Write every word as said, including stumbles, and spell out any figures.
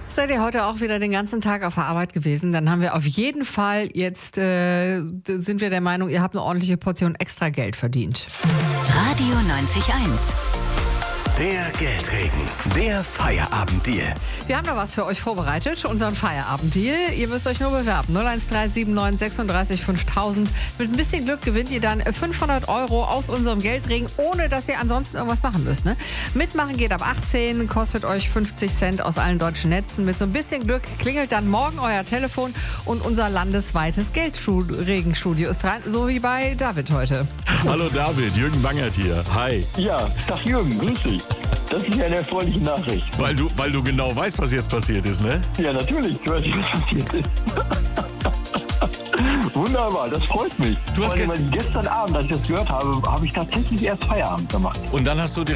Seid ihr heute auch wieder den ganzen Tag auf der Arbeit gewesen? Dann haben wir auf jeden Fall jetzt, äh, sind wir der Meinung, ihr habt eine ordentliche Portion extra Geld verdient. Radio neunzig Komma eins. Der Geldregen, der Feierabenddeal. Wir haben da was für euch vorbereitet, unseren Feierabenddeal. Ihr müsst euch nur bewerben. null eins drei sieben neun sechsunddreißig fünftausend. Mit ein bisschen Glück gewinnt ihr dann fünfhundert Euro aus unserem Geldregen, ohne dass ihr ansonsten irgendwas machen müsst. Ne? Mitmachen geht ab achtzehn, kostet euch fünfzig Cent aus allen deutschen Netzen. Mit so ein bisschen Glück klingelt dann morgen euer Telefon und unser landesweites Geldregenstudio ist dran, so wie bei David heute. Hallo David, Jürgen Bangert hier. Hi. Ja, Tag Jürgen, grüß dich. Das ist ja eine erfreuliche Nachricht. Weil du, weil du genau weißt, was jetzt passiert ist, ne? Ja, natürlich, ich weiß, was passiert ist. Wunderbar, das freut mich. Du hast Vor allem, weil gestern Abend, als ich das gehört habe, habe ich tatsächlich erst Feierabend gemacht. Und dann hast du